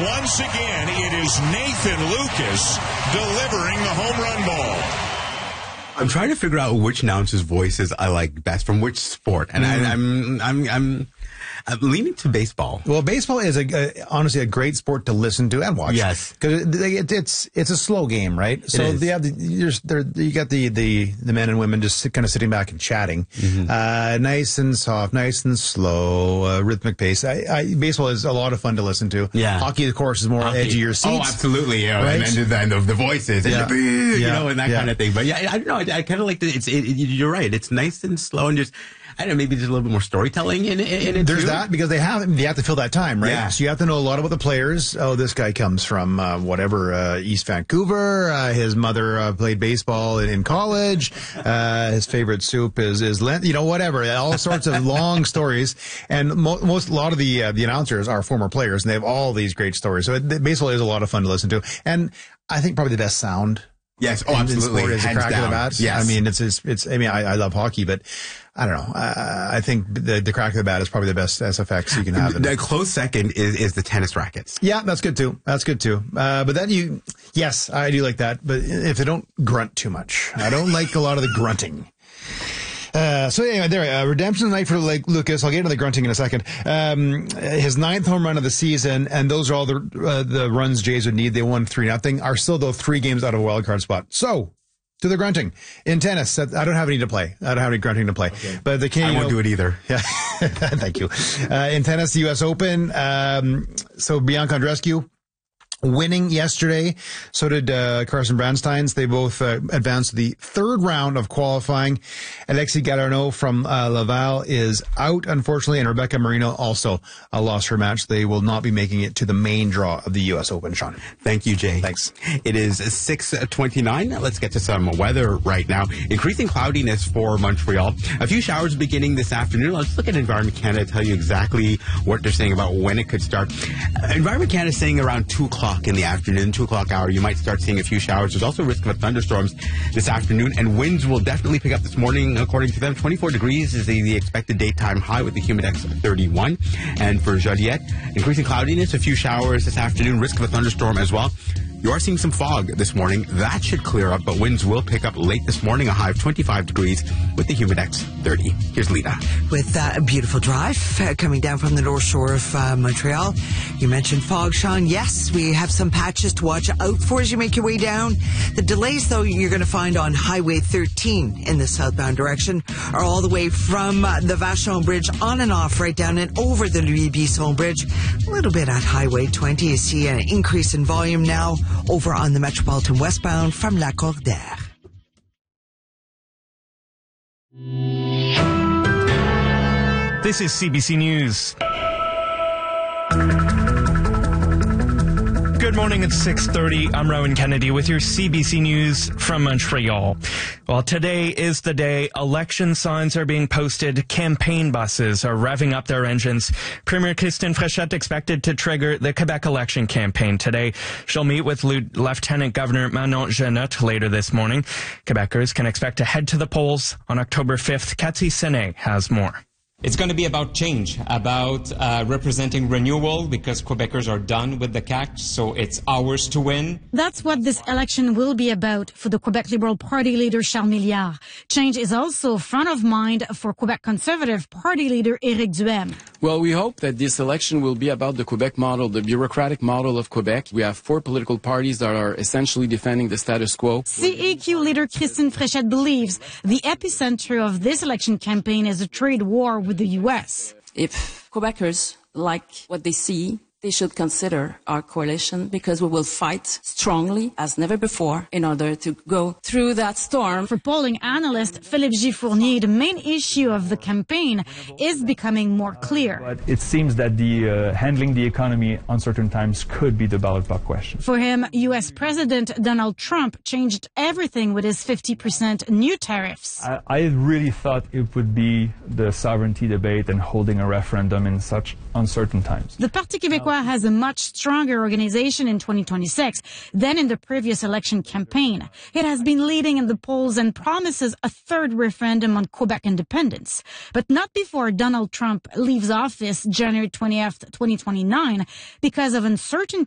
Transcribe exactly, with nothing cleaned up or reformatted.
once again, it is Nathan Lucas delivering the home run ball. I'm trying to figure out which announcer's voices I like best from which sport, and mm. I, I'm I'm I'm. I'm leaning to baseball. Well, baseball is a, a honestly a great sport to listen to and watch. Yes, because it, it's it's a slow game, right? So it is. they have the, you're, you got the, the the men and women just kind of sitting back and chatting, mm-hmm. uh, nice and soft, nice and slow, uh, rhythmic pace. I, I, baseball is a lot of fun to listen to. Yeah, hockey, of course, is more hockey. edge of your seats. Oh, absolutely, yeah. Right? And then the, the voices, and yeah. the, you yeah. know, and that yeah. kind of thing. But yeah, I don't know. I, I kind of like the. It's. It, it, you're right. It's nice and slow, and just. I don't know, maybe there's a little bit more storytelling in, in it. There's too. that, because they have you have to fill that time, right? Yeah. So you have to know a lot about the players. Oh, this guy comes from uh, whatever, uh, East Vancouver. Uh, his mother uh, played baseball in, in college. Uh, his favorite soup is, is lent, you know, whatever. All sorts of long stories. And mo- most, a lot of the, uh, the announcers are former players, and they have all these great stories. So it, baseball is a lot of fun to listen to. And I think probably the best sound. Yes, oh, absolutely. Sport is the crack of the bat. Yes. I mean, it's, it's, it's, I mean, I, I love hockey, but I don't know. Uh, I think the, the crack of the bat is probably the best S F X you can have. The close second is, is the tennis rackets. Yeah, that's good too. That's good too. Uh, but then you, yes, I do like that. But if they don't grunt too much, I don't like a lot of the grunting. Uh, so anyway, there, uh, redemption night for like Lucas. I'll get into the grunting in a second. Um, his ninth home run of the season, and those are all the uh, the runs Jays would need. They won three nothing. Are still though three games out of a wild card spot. So to the grunting in tennis, I don't have any to play. I don't have any grunting to play. Okay. But the Canadian, I won't do it either. Yeah, thank you. Uh, in tennis, the U S Open. Um, so Bianca Andreescu winning yesterday. So did uh, Carson Brandsteins. They both uh, advanced to the third round of qualifying. Alexis Galarneau from uh, Laval is out, unfortunately, and Rebecca Marino also uh, lost her match. They will not be making it to the main draw of the U S Open, Sean. Thank you, Jay. Thanks. It is six twenty-nine. Let's get to some weather right now. Increasing cloudiness for Montreal. A few showers beginning this afternoon. Let's look at Environment Canada to tell you exactly what they're saying about when it could start. Uh, Environment Canada is saying around two o'clock in the afternoon, two o'clock hour, you might start seeing a few showers. There's also risk of thunderstorms this afternoon, and winds will definitely pick up this morning, according to them. twenty-four degrees is the, the expected daytime high with the humidex of thirty-one. And for Joliette, increasing cloudiness, a few showers this afternoon, risk of a thunderstorm as well. You are seeing some fog this morning. That should clear up, but winds will pick up late this morning, a high of twenty-five degrees with the humidex thirty. Here's Lita. With uh, a beautiful drive uh, coming down from the north shore of uh, Montreal. You mentioned fog, Sean. Yes, we have some patches to watch out for as you make your way down. The delays, though, you're going to find on Highway thirteen in the southbound direction are all the way from uh, the Vachon Bridge on and off, right down and over the Louis Bisson Bridge. A little bit at Highway twenty. You see an increase in volume now over on the Metropolitan westbound from La Cordaire. This is C B C News. Good morning, it's six thirty. I'm Rowan Kennedy with your C B C News from Montreal. Well, today is the day election signs are being posted. Campaign buses are revving up their engines. Premier Christine Fréchette expected to trigger the Quebec election campaign today. She'll meet with Lieutenant Governor Manon Jeannotte later this morning. Quebecers can expect to head to the polls on October fifth. Cathy Sene has more. It's going to be about change, about uh, representing renewal, because Quebecers are done with the C A Q, so it's ours to win. That's what this election will be about for the Quebec Liberal Party leader Charles Milliard. Change is also front of mind for Quebec Conservative Party leader Éric Duhaime. Well, we hope that this election will be about the Quebec model, the bureaucratic model of Quebec. We have four political parties that are essentially defending the status quo. C A Q leader Christine Fréchette believes the epicenter of this election campaign is a trade war with the U S. If Quebecers like what they see, they should consider our coalition, because we will fight strongly as never before in order to go through that storm. For polling analyst Philippe G. Fournier, the main issue of the campaign is becoming more clear. But it seems that the uh, handling the economy uncertain times could be the ballot box question. For him, U S President Donald Trump changed everything with his fifty percent new tariffs. I, I really thought it would be the sovereignty debate and holding a referendum in such uncertain times. The Parti Québécois has a much stronger organization in twenty twenty-six than in the previous election campaign. It has been leading in the polls and promises a third referendum on Quebec independence, but not before Donald Trump leaves office January twentieth, twenty twenty-nine, because of uncertainty